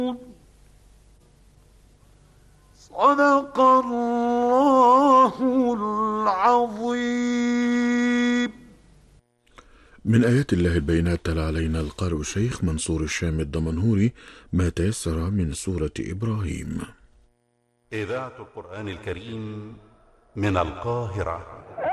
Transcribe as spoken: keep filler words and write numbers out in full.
صدق الله العظيم. من آيات الله البينات تلا علينا القارئ الشيخ منصور الشام الدمنهوري ما تيسر من سورة إبراهيم. إذاعة القرآن الكريم من القاهرة.